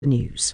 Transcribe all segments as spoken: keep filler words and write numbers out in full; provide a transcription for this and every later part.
News.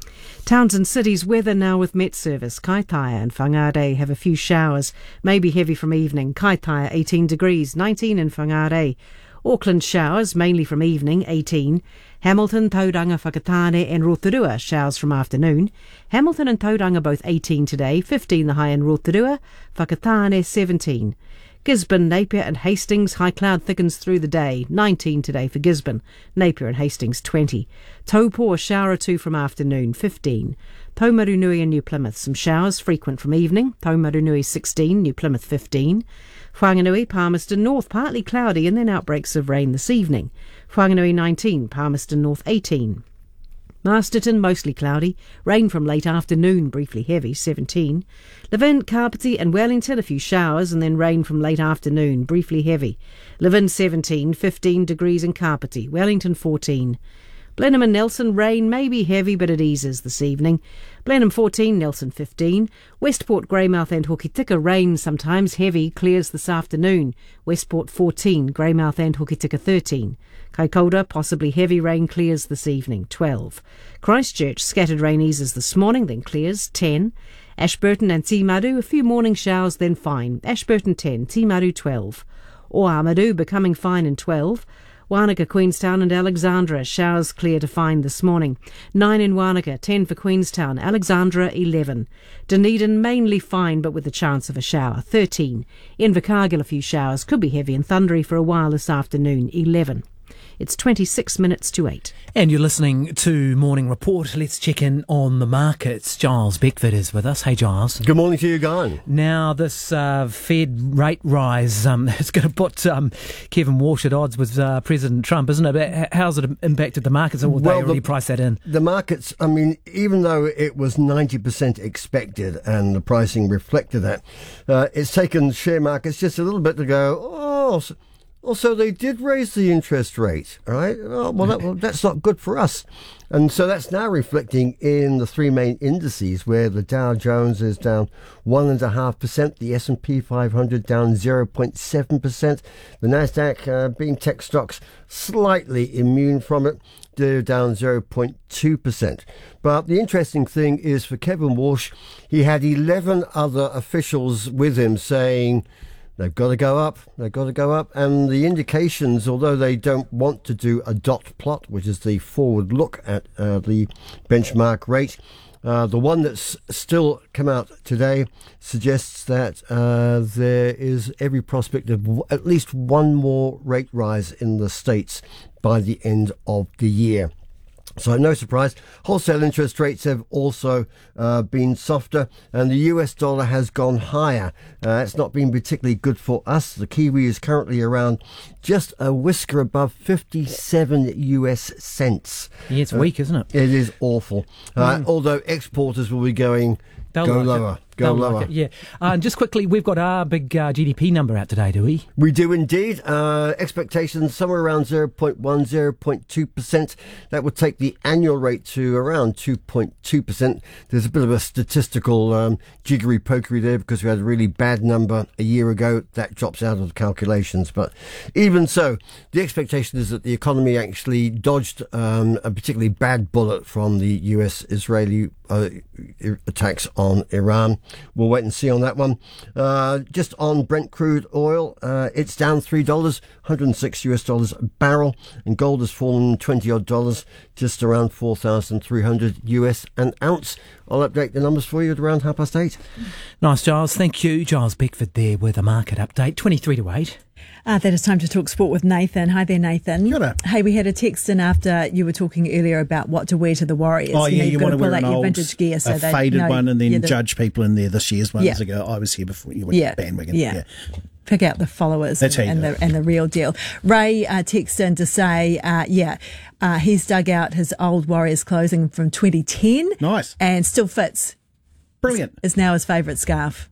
Towns and cities weather now with Met Service. Kaitaia and Whangarei have a few showers, maybe heavy from evening. Kaitaia eighteen degrees, nineteen in Whangarei. Auckland showers, mainly from evening, eighteen. Hamilton, Tauranga, Whakatane and Rotorua showers from afternoon. Hamilton and Tauranga both eighteen today, fifteen the high in Rotorua. Whakatane seventeen. Gisborne, Napier and Hastings, high cloud thickens through the day, nineteen today for Gisborne, Napier and Hastings twenty. Taupo, a shower or two from afternoon, fifteen. Taumarunui and New Plymouth, some showers frequent from evening, Taumarunui sixteen, New Plymouth fifteen. Whanganui, Palmerston North, partly cloudy and then outbreaks of rain this evening. Whanganui nineteen, Palmerston North eighteen. Masterton, mostly cloudy, rain from late afternoon, briefly heavy, seventeen. Levin, Carpety and Wellington, a few showers and then rain from late afternoon, briefly heavy. Levin seventeen, fifteen degrees in Carpety, Wellington fourteen. Blenheim and Nelson, rain may be heavy but it eases this evening. Blenheim fourteen, Nelson fifteen. Westport, Greymouth and Hokitika, rain sometimes heavy, clears this afternoon. Westport fourteen, Greymouth and Hokitika thirteen. Kaikoura, possibly heavy rain, clears this evening, twelve. Christchurch, scattered rain eases this morning, then clears, ten. Ashburton and Timaru, a few morning showers, then fine. Ashburton ten, Timaru twelve. Oamaru, becoming fine in twelve. Wanaka, Queenstown and Alexandra, showers clear to fine this morning. nine in Wanaka, ten for Queenstown, Alexandra eleven. Dunedin, mainly fine but with a chance of a shower, thirteen. Invercargill, a few showers, could be heavy and thundery for a while this afternoon, eleven. It's twenty-six minutes to eight. And you're listening to Morning Report. Let's check in on the markets. Giles Beckford is with us. Hey, Giles. Good morning to you, Guy. Now, this uh, Fed rate rise um, is going to put um, Kevin Walsh at odds with uh, President Trump, isn't it? How's it impacted the markets, or will well, they already the, price that in? The markets, I mean, even though it was ninety percent expected and the pricing reflected that, uh, it's taken share markets just a little bit to go, oh... So, Also, they did raise the interest rate, right? Oh, well, that, well, that's not good for us. And so that's now reflecting in the three main indices, where the Dow Jones is down one point five percent, the S and P five hundred down zero point seven percent, the Nasdaq, uh, being tech stocks, slightly immune from it, they're down zero point two percent. But the interesting thing is for Kevin Walsh, he had eleven other officials with him saying, they've got to go up, they've got to go up. And the indications, although they don't want to do a dot plot, which is the forward look at uh, the benchmark rate, uh, the one that's still come out today suggests that uh, there is every prospect of w- at least one more rate rise in the States by the end of the year. So no surprise, wholesale interest rates have also uh, been softer, and the U S dollar has gone higher. Uh, it's not been particularly good for us. The Kiwi is currently around just a whisker above fifty-seven U S cents. Yeah, it's uh, weak, isn't it? It is awful. Uh, mm. Although exporters will be going, They'll go like lower. It. Go They'll lower. Like it, yeah. Uh, and just quickly, we've got our big uh, G D P number out today, do we? We do indeed. Uh, expectations somewhere around zero point one, zero point two percent. That would take the annual rate to around two point two percent. There's a bit of a statistical um, jiggery pokery there because we had a really bad number a year ago. That drops out of the calculations. But even so, the expectation is that the economy actually dodged um, a particularly bad bullet from the U S-Israeli uh, attacks on Iran. We'll wait and see on that one. Uh, just on Brent crude oil, uh, it's down three dollars, one hundred six U S dollars a barrel, and gold has fallen twenty odd dollars, just around four thousand three hundred U S an ounce. I'll update the numbers for you at around half past eight. Nice, Giles. Thank you. Giles Beckford there with a market update, twenty-three to eight. Uh, that is time to talk sport with Nathan. Hi there, Nathan. Good. Hey, we had a text in after you were talking earlier about what to wear to the Warriors. Oh, yeah, you, know, you got want to to wear pull out an your old, vintage gear, so a they faded know, one, and then yeah, the, judge people in there this year's ones yeah. ago. I was here before you went yeah. bandwagon. Yeah. yeah. Pick out the followers That's and, and the and the real deal. Ray uh, texted in to say, uh, yeah, uh, he's dug out his old Warriors clothing from twenty ten. Nice. And still fits. Brilliant. Is now his favourite scarf.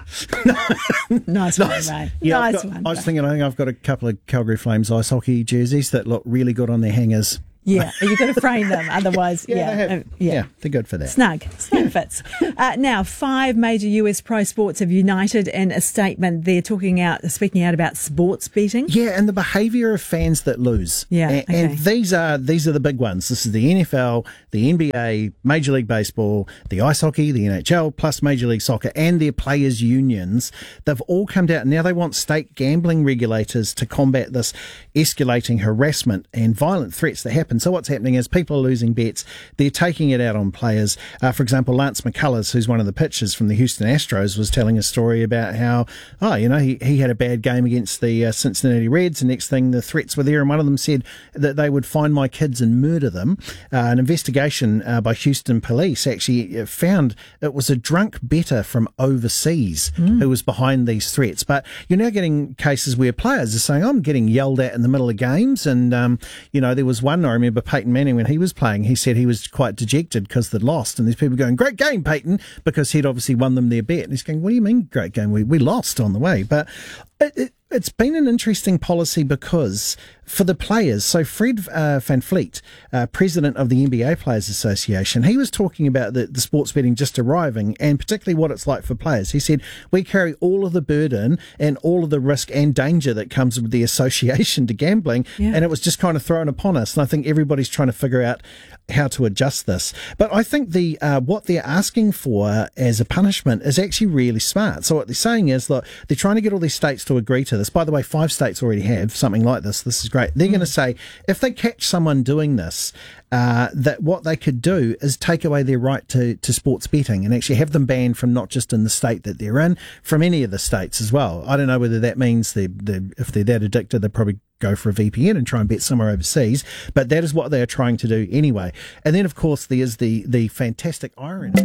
nice one, Ray. Yeah, nice got, one. I was thinking, I think I've got a couple of Calgary Flames ice hockey jerseys that look really good on their hangers Yeah, you've got to frame them, otherwise, Yeah, yeah, they have- uh, yeah. yeah, they're good for that. Snug, snug fits. Uh, now, five major U S pro sports have united in a statement. They're talking out, speaking out about sports betting. Yeah, and the behaviour of fans that lose. Yeah, and, okay. and these are these are the big ones. This is the N F L, the N B A, Major League Baseball, the ice hockey, the N H L, plus Major League Soccer, and their players' unions. They've all come out. Now they want state gambling regulators to combat this escalating harassment and violent threats that happen. So what's happening is people are losing bets. They're taking it out on players. Uh, for example, Lance McCullers, who's one of the pitchers from the Houston Astros, was telling a story about how, oh, you know, he, he had a bad game against the uh, Cincinnati Reds. And next thing, the threats were there. And one of them said that they would find my kids and murder them. Uh, an investigation uh, by Houston police actually found it was a drunk bettor from overseas mm. who was behind these threats. But you're now getting cases where players are saying, I'm getting yelled at in the middle of games. And, um, you know, there was one, I remember Peyton Manning, when he was playing, he said he was quite dejected because they'd lost. And there's people going, great game, Peyton, because he'd obviously won them their bet. And he's going, what do you mean, great game? We, we lost on the way. But it, it, it's been an interesting policy because for the players, so Fred uh, Van Fleet, uh, president of the N B A Players Association, he was talking about the, the sports betting just arriving and particularly what it's like for players. He said, we carry all of the burden and all of the risk and danger that comes with the association to gambling, yeah. and it was just kind of thrown upon us. And I think everybody's trying to figure out how to adjust this. But I think the uh, what they're asking for as a punishment is actually really smart. So what they're saying is that they're trying to get all these states to agree to this. By the way, five states already have something like this. This is great. They're mm. going to say, if they catch someone doing this, uh, that what they could do is take away their right to, to sports betting and actually have them banned from not just in the state that they're in, from any of the states as well. I don't know whether that means they if they're that addicted, they probably go for a V P N and try and bet somewhere overseas, but that is what they are trying to do anyway. And then, of course, there's the, the fantastic irony.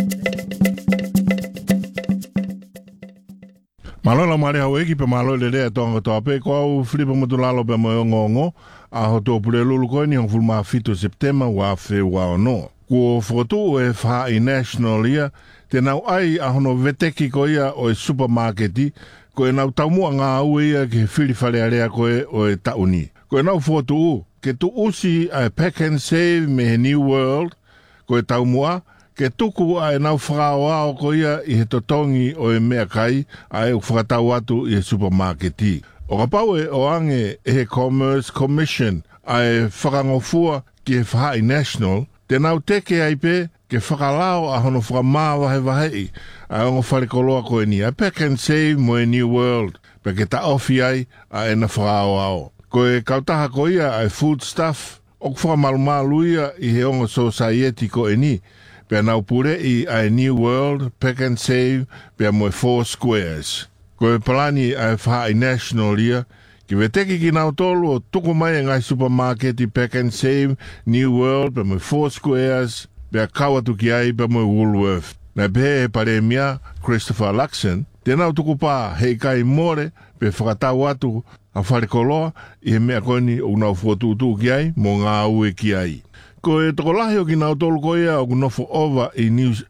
Malola mare hau eki pe malo le rea tonga tope ko au flipa mutulalo pe mo ngongo a ho to pule lulu ko ni hongful ma fito September wa fe wa no ko foto e fa i national ia te nau ai a hono veteki ko ia o e supermarketi ko e nau tamu nga au ia ke fili fale area ko e o e tauni ko e nau foto ke tu usi a pack and save me New World ko e taumua ke tuku a e nau whakao ko ia i he totongi o e mea kai a e whakatau atu i he supermarketi. O ka pau e o ange e he Commerce Commission a e whakangofua ki he whahai national, te nau teke ai pe ke whakalao a hono whakamā wahe wahei a ongo wharekoloa ko e ni a pack and save mo e New World pe ke ta ofi ai a e na whakao ao. Ko e kautaha ko ia a e food stuff o whakamalumalu ia i he ongo society ko e ni pe nau pure i a New World, Pack and Save, pe mo e Four Squares. Ko e palani a e whai national ia, ki we teki ki nau tolu o tuku mai ngai supermarket i Pack and Save, New World, pe mo e Four Squares, pe a kawatu ki ai pe mo e Woolworth. Na pe e pare mia, Christopher Luxon, te nau tuku pā hei kai more, pe whakatau atu a wharekoloa, i he mea koni o nau fuatutu ki ai, mo ngā ue ki ai. Ko e tokolahi o ki nau tolu ko ia o kunofo ova i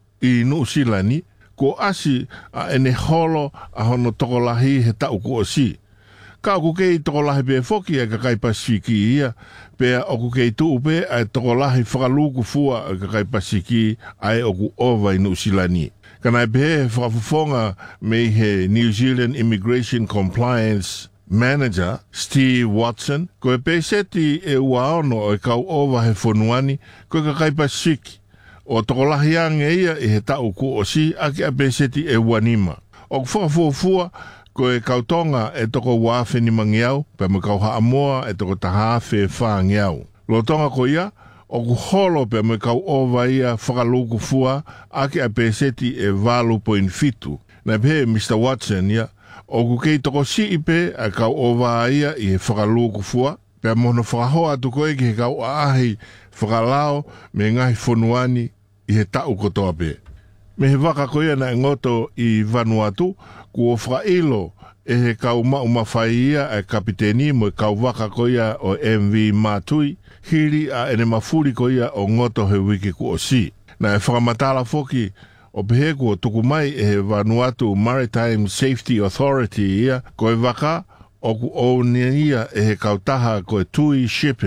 New Zealand, ko asi a ene holo a hono tokolahi he tau ko o si. Ka o kukei tokolahi pe foki e kakai pasiki ia, pe o kukei tuu pe a tokolahi whakaluku fua e kakai pasiki ai o ku ova i New Zealand. Kana e pe he whakafufonga me he New Zealand Immigration Compliance Manager Steve Watson, ko e peseti e uaono e kau ova he whonuani, ko e kakai pasiki. O tokolahi ange ia e he tau ku o si, ake a peseti e wanima. O whakafuafua, ko e kautonga e toko wafe ni mangiau, pe me kau haamoa e toko tahawhe whaangiau. Lo tonga ko ia, o ku holo pe me kau ova ia whakaluku fua, ake a peseti e valu point fitu. Na pe Mister Watson ia, o ku kei toko si ipe a kau ova ia i he whakaluku fua, pe mono whakahoa tu koe ki he kau aahi whakalao me ngahi whonuani i he tau kotoa pe. Me he waka koea na ngoto i Vanuatu, kua whakailo e he kau mau mawhai ia e kapiteni mo e kau waka koea o M V Matui, hiri a ene mafuri koea o ngoto he wiki ku o si. Na e whakamatala foki o pehe kua tuku mai e he Vanuatu Maritime Safety Authority ia, ko e waka o ku o ia e he kautaha ko e Tui Shipping.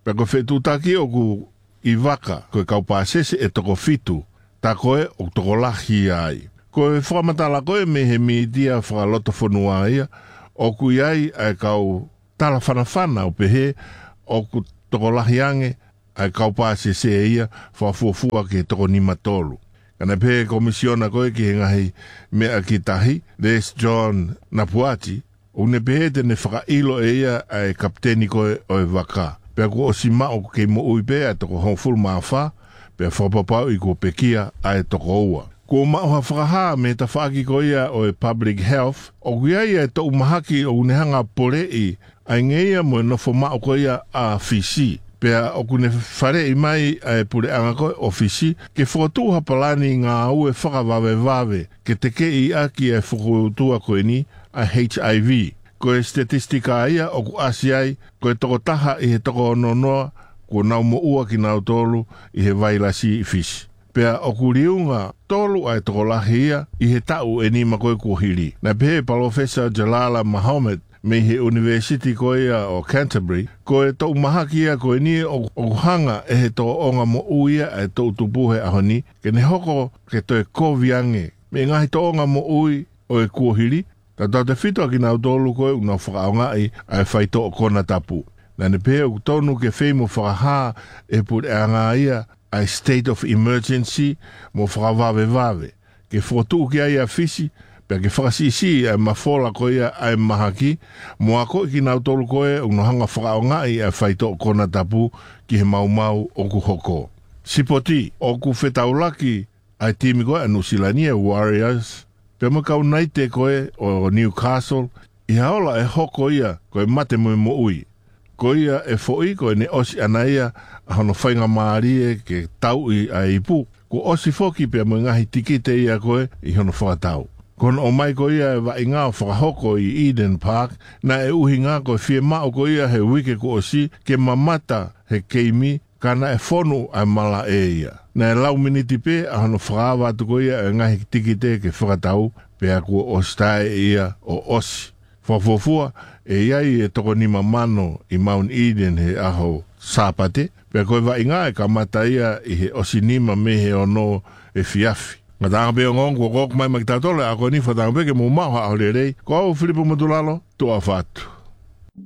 Pe ko whetutaki o ku i waka, koe kaupasese e toko fitu, ta koe o toko lahi ai. Koe whakamatala koe me he miitia whakaloto whanua ia, o ku iai ai kau tala whanawhana o pehe, o ku toko lahi ange, ai kaupasese ia, whafuafua ke toko nima tolu. Kana pehe komisiona koe ki he ngahi mea ki tahi, Les John Napuati, o ne pehe tene whakailo e ia ai kapteni koe o e waka. Pea ko o si mao ke mo ui pe ai toko hongfulu mawha, pea whapapau i ko pekia ai toko ua. Ko mao ha whakaha me ta whaaki ko ia o e public health, o kuia ia e to umahaki o unehanga pole i, ai ngeia mo e nofo mao ko ia a fisi. Pea o kune whare i mai ai pule anga koe o fisi, ke whakatu hapalani ngā ue whakawawe wawe, ke te ke i aki ai whakautua koe ni a H I V. Koe statistika ia o ku asiai, koe toko taha i he toko ononoa, ko nau mo ua ki nau tolu i he vailasi i fisi. Pea o ku riunga tolu ai toko lahi ia i he tau e nima koe kuhiri. Na pehe Professor Jalala Muhammad me he University koe ia o Canterbury, koe tau mahaki ia koe ni o, o hanga e he tō onga mo uia e tō tupuhe ahoni, ke ne hoko ke toi koviange, me ngahi tō onga mo ui o e kuhiri, ta tau te whitoa ki nau tōlu koe unau whakaongai ai whaito o kona tapu. Na ne pēo ku tonu ke whēmu whakaha e put e anga ia ai state of emergency mo whakawawe wawe. Ke whotu ki ai a fisi, pēa ke whakasisi ai mawhola koe ia ai mahaki, mo ako ki nau tōlu koe unau hanga whakaongai ai whaito o kona tapu ki he mau mau o ku hoko. Sipoti, o ku whetaulaki ai timi koe anu silania Warriors, pea mo kau nai te koe o Newcastle, i haola e hoko ia koe mate mo mo ui. Ko ia e fo'i koe ne osi ana ia a hono whainga maarie ke tau i a ipu. Ko osi foki pea mo ngahi tikite ia koe i hono whakatau. Kono o mai ko ia e wa inga o whakahoko i Eden Park, na e uhi ngā koe fie mao ko ia he wike ko osi ke mamata he keimi kana e whonu ai mala e ia. Na e lau miniti pe a hono whakawa atu ko ia e ngahi tikite ke whakatau pea ko ostai ia o osi. Whafofua e iai e toko ni mamano i Mount Eden he aho sāpate, pea koe wa inga e ka mata ia i he osi nima me he ono e fiafi. Ngā tanga peo ngongu ko kok mai makitatole a koe ni whatanga peke mo maho a hore rei, ko au Filipo Matulalo, tua whatu.